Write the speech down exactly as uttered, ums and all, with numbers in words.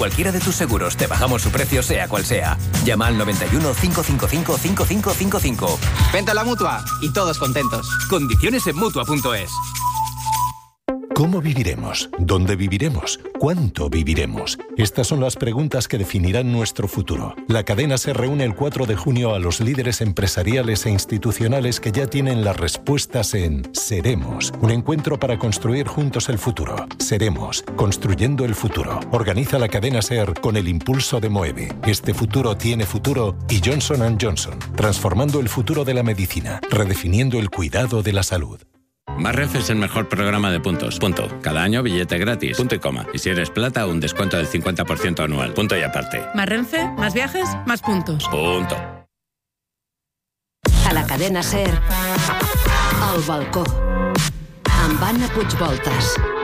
Cualquiera de tus seguros, te bajamos su precio sea cual sea. Llama al noventa y uno, cinco cinco cinco, cinco cinco cinco cinco. Vente a la Mutua y todos contentos. Condiciones en Mutua punto es. ¿Cómo viviremos? ¿Dónde viviremos? ¿Cuánto viviremos? Estas son las preguntas que definirán nuestro futuro. La cadena se reúne el cuatro de junio a los líderes empresariales e institucionales que ya tienen las respuestas en Seremos, un encuentro para construir juntos el futuro. Seremos, construyendo el futuro. Organiza la cadena SER con el impulso de Moeve. Este futuro tiene futuro y Johnson and Johnson, transformando el futuro de la medicina, redefiniendo el cuidado de la salud. Más Renfe es el mejor programa de puntos. Punto. Cada año billete gratis. Punto y coma. Y si eres plata, un descuento del cincuenta por ciento anual. Punto y aparte. Más Renfe, más viajes, más puntos. Punto. A la cadena SER, El balcó, amb Anna Puigvoltas.